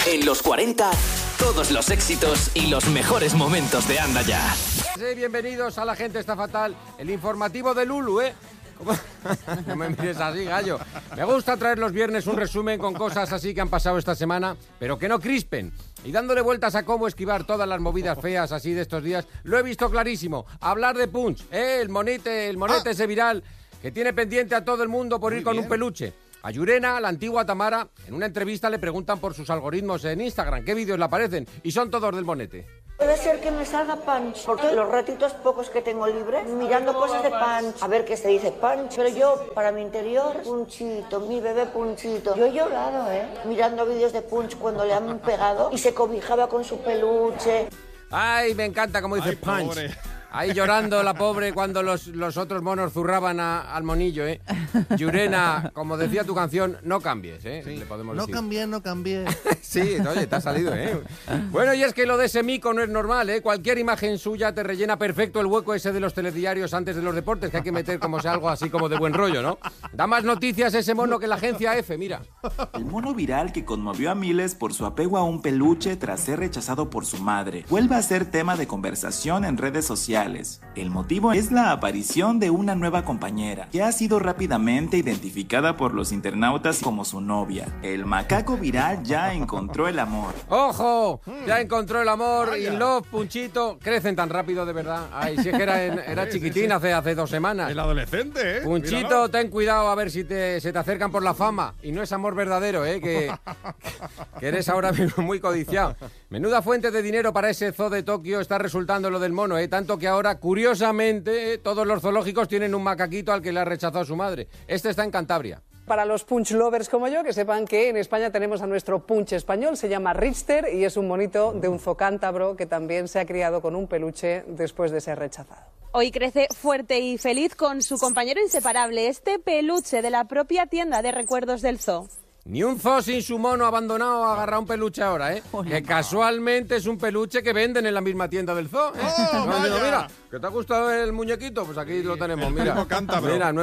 En los 40, todos los éxitos y los mejores momentos de Anda Ya. Sí, bienvenidos a La Gente Está Fatal, el informativo de Lulu, ¿eh? No me mires así, gallo. Me gusta traer los viernes un resumen con cosas así que han pasado esta semana, pero que no crispen. Y dándole vueltas a cómo esquivar todas las movidas feas así de estos días, lo he visto clarísimo. Hablar de Punch, el monete ese viral que tiene pendiente a todo el mundo por ir con un peluche. A Llurena, la antigua Tamara, en una entrevista le preguntan por sus algoritmos en Instagram, qué vídeos le aparecen, y son todos del monete. Puede ser que me salga Punch, porque los ratitos pocos que tengo libres, mirando cosas de Punch, a ver qué se dice Punch, pero yo, para mi interior, Punchito, mi bebé Punchito. Yo he llorado, mirando vídeos de Punch cuando le han pegado y se cobijaba con su peluche. Ay, me encanta como dice Punch. Pobre. Ahí llorando la pobre cuando los otros monos zurraban al monillo, ¿eh? Llurena, como decía tu canción, no cambies, ¿eh? Sí. Le podemos no decir. No cambié. Sí, oye, te ha salido, ¿eh? Bueno, y es que lo de ese mico no es normal, ¿eh? Cualquier imagen suya te rellena perfecto el hueco ese de los telediarios antes de los deportes, que hay que meter como sea algo así como de buen rollo, ¿no? Da más noticias ese mono que la agencia F, mira. El mono viral que conmovió a miles por su apego a un peluche tras ser rechazado por su madre vuelve a ser tema de conversación en redes sociales. El motivo es la aparición de una nueva compañera, que ha sido rápidamente identificada por los internautas como su novia. El macaco viral ya encontró el amor. ¡Ojo! Ya encontró el amor, in love, Punchito. Crecen tan rápido, de verdad. Ay, si es que era chiquitín sí. hace 2 semanas. El adolescente, ¿eh? Punchito, míralo. Ten cuidado a ver si se te acercan por la fama. Y no es amor verdadero, ¿eh? Que eres ahora mismo muy codiciado. Menuda fuente de dinero para ese zoo de Tokio está resultando lo del mono, ¿eh? Tanto que ahora, curiosamente, todos los zoológicos tienen un macaquito al que le ha rechazado su madre. Este está en Cantabria. Para los Punch lovers como yo, que sepan que en España tenemos a nuestro Punch español, se llama Richter y es un monito de un zoo cántabro que también se ha criado con un peluche después de ser rechazado. Hoy crece fuerte y feliz con su compañero inseparable, este peluche de la propia tienda de recuerdos del zoo. Ni un zoo sin su mono abandonado agarra un peluche ahora, ¿eh? Que casualmente es un peluche que venden en la misma tienda del zoo, ¿eh? ¡Oh, digo, mira, ¿que te ha gustado el muñequito? Pues aquí lo tenemos, mira. Mira,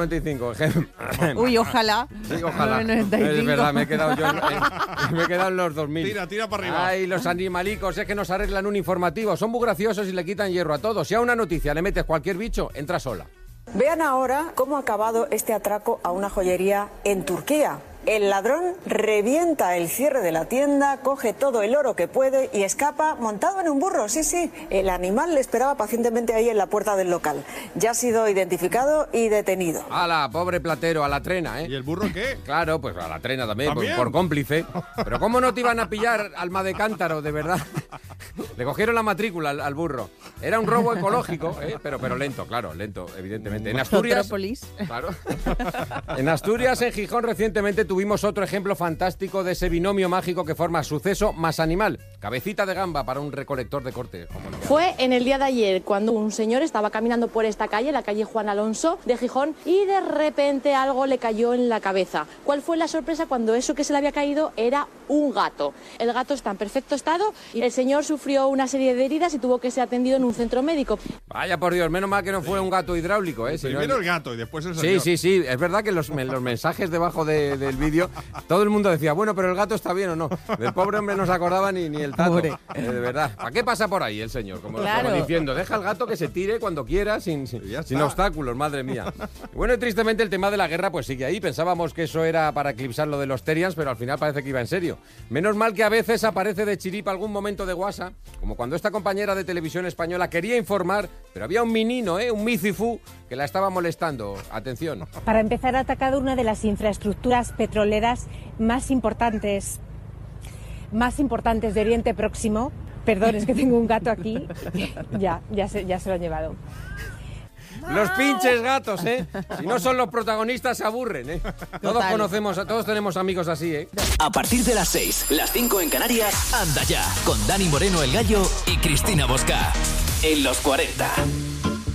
9,95. Uy, ojalá. Sí, ojalá. 9,95. Es verdad, me he quedado en los 2.000. Tira para arriba. Ay, los animalicos, es que nos arreglan un informativo. Son muy graciosos y le quitan hierro a todos. Si a una noticia le metes cualquier bicho, entra sola. Vean ahora cómo ha acabado este atraco a una joyería en Turquía. El ladrón revienta el cierre de la tienda, coge todo el oro que puede y escapa montado en un burro. Sí, el animal le esperaba pacientemente ahí en la puerta del local. Ya ha sido identificado y detenido. ¡Hala, pobre platero, a la trena, eh! ¿Y el burro qué? Claro, pues a la trena también. Por cómplice. Pero ¿cómo no te iban a pillar, alma de cántaro, de verdad? Le cogieron la matrícula al burro. Era un robo ecológico, pero lento, claro, lento, evidentemente. En Asturias... Claro. En Asturias, en Gijón, recientemente tuvimos otro ejemplo fantástico de ese binomio mágico que forma suceso más animal. Cabecita de gamba para un recolector de corte. Fue en el día de ayer cuando un señor estaba caminando por esta calle, la calle Juan Alonso de Gijón, y de repente algo le cayó en la cabeza. ¿Cuál fue la sorpresa cuando eso que se le había caído era un gato? El gato está en perfecto estado y el señor sufrió una serie de heridas y tuvo que ser atendido en un centro médico. Vaya por Dios, menos mal que no fue un gato hidráulico, ¿eh? Primero el gato y después el señor. Sí, es verdad que los mensajes debajo del vídeo, todo el mundo decía, bueno, pero el gato está bien o no. Del pobre hombre no se acordaba ni el tato. De verdad. ¿Para qué pasa por ahí el señor? Como diciendo, deja al gato que se tire cuando quiera, sin obstáculos, madre mía. Bueno, y tristemente el tema de la guerra pues sigue ahí. Pensábamos que eso era para eclipsar lo de los Terians, pero al final parece que iba en serio. Menos mal que a veces aparece de chiripa algún momento de guasa, como cuando esta compañera de televisión española quería informar, pero había un menino, un micifú, que la estaba molestando. Atención. Para empezar, ha atacado una de las infraestructuras petroleras más importantes de Oriente Próximo. Perdón, es que tengo un gato aquí. Ya se lo han llevado. Los pinches gatos, ¿eh? Si no son los protagonistas, se aburren, ¿eh? Todos tenemos amigos así, ¿eh? A partir de las 6, las 5 en Canarias, Anda Ya, con Dani Moreno el Gallo y Cristina Bosca. En los 40.